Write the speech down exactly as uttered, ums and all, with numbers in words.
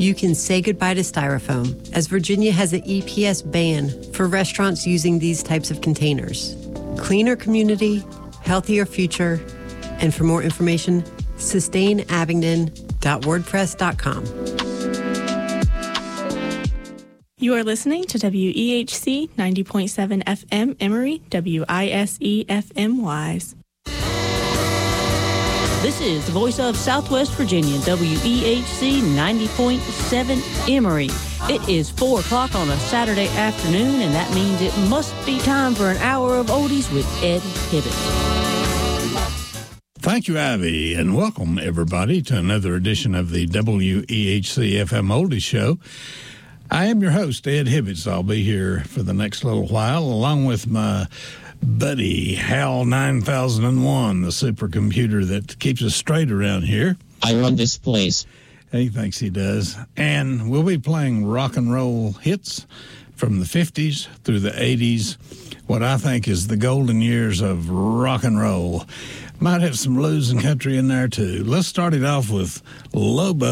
You can say goodbye to styrofoam, as Virginia has an E P S ban for restaurants using these types of containers. Cleaner community, healthier future, and for more information, sustain abingdon dot wordpress dot com. You are listening to W E H C ninety point seven F M Emory, W I S E F M Wise. This is the voice of Southwest Virginia, W E H C ninety point seven Emory. It is four o'clock on a Saturday afternoon, and that means it must be time for an hour of oldies with Ed Hibbett. Thank you, Ivy, and welcome, everybody, to another edition of the W E H C F M Oldies Show. I am your host, Ed Hibbett. I'll be here for the next little while, along with my buddy, HAL nine thousand one, the supercomputer that keeps us straight around here. I run this place. He thinks he does. And we'll be playing rock and roll hits from the fifties through the eighties, what I think is the golden years of rock and roll. Might have some blues and country in there, too. Let's start it off with Lobo.